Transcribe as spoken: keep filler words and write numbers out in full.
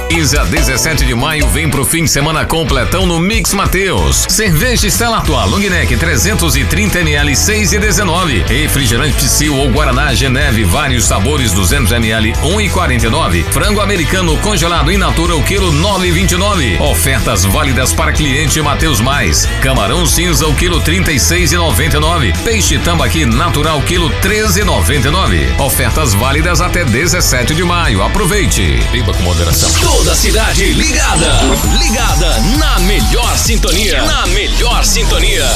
Isa, dezessete de maio, vem pro fim de semana completão no Mix Mateus. Cerveja Stella Artois Long Neck trezentos e trinta mililitros, seis e dezenove. Refrigerante Psyll ou Guaraná Geneve, vários sabores, duzentos mililitros, um e quarenta e nove. Frango americano congelado in natura, o quilo nove e vinte e nove. Ofertas válidas para cliente Mateus Mais. Camarão cinza, o quilo trinta e seis e noventa e nove. Peixe tambaqui natural, quilo treze e noventa e nove. Ofertas válidas até dezessete de maio. Aproveite. Beba com moderação. Toda a cidade ligada, ligada na melhor sintonia, na melhor sintonia.